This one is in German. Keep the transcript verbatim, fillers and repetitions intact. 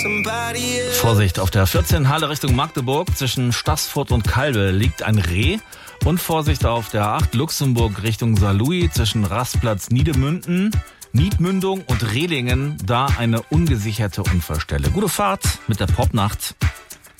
Vorsicht, auf der vierzehn Halle Richtung Magdeburg zwischen Staßfurt und Calbe liegt ein Reh. Und Vorsicht auf der acht Luxemburg Richtung Saarlouis zwischen Rastplatz Niedemünden, Niedmündung und Rehlingen, da eine ungesicherte Unfallstelle. Gute Fahrt mit der Popnacht.